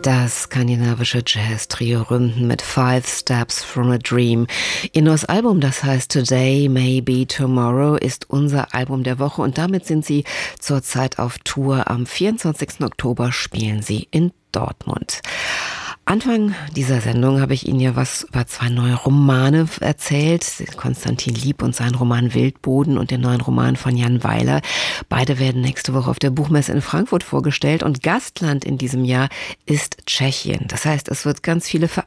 Das skandinavische Jazz-Trio Ründen mit Five Steps from a Dream. Ihr neues Album, das heißt Today, Maybe Tomorrow, ist unser Album der Woche und damit sind sie zurzeit auf Tour. Am 24. Oktober spielen sie in Dortmund. Anfang dieser Sendung habe ich Ihnen ja was über zwei neue Romane erzählt. Konstantin Lieb und sein Roman Wildboden und den neuen Roman von Jan Weiler. Beide werden nächste Woche auf der Buchmesse in Frankfurt vorgestellt und Gastland in diesem Jahr ist Tschechien. Das heißt, es wird ganz viele